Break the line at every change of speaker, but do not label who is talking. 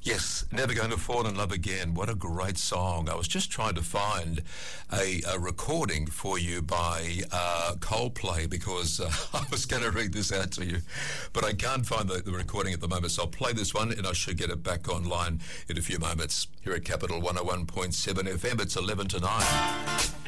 Yes, Never Going to Fall in Love Again. What a great song. I was just trying to find a recording for you by Coldplay because I was going to read this out to you, but I can't find the recording at the moment, so I'll play this one and I should get it back online in a few moments. Here at Capital 101.7 FM, it's 11 to 9.